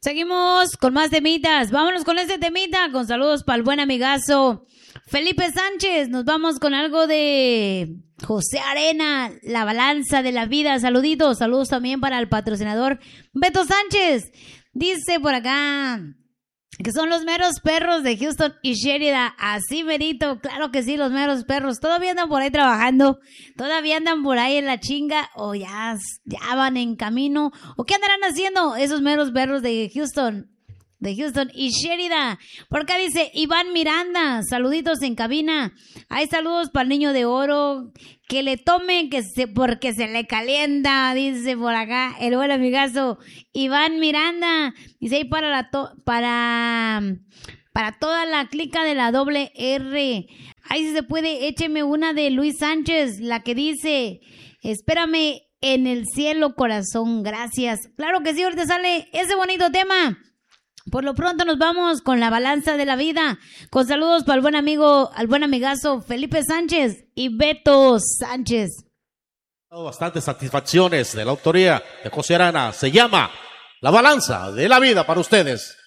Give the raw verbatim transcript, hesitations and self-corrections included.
Seguimos con más temitas. Vámonos con este temita, con saludos para el buen amigazo Felipe Sánchez. Nos vamos con algo de José Arena, La Balanza de la Vida. Saluditos, saludos también para el patrocinador Beto Sánchez. Dice por acá que son los meros perros de Houston y Sheridan. Así merito, claro que sí, los meros perros. Todavía andan por ahí trabajando, todavía andan por ahí en la chinga, o ya, ya van en camino, o qué andarán haciendo esos meros perros de Houston, de Houston y Sheridan. Por acá dice Iván Miranda, saluditos en cabina. Hay saludos para el niño de oro, que le tomen que se, porque se le calienta, dice por acá el buen amigazo Iván Miranda. Dice ahí para la to, para para toda la clica de la doble R. Ahí si se puede, écheme una de Luis Sánchez, la que dice espérame en el cielo, corazón, gracias. Claro que sí, ahorita sale ese bonito tema. Por lo pronto nos vamos con La Balanza de la Vida, con saludos para el buen amigo, al buen amigazo Felipe Sánchez y Beto Sánchez. Bastantes satisfacciones de la autoría de José Arana. Se llama La Balanza de la Vida para ustedes.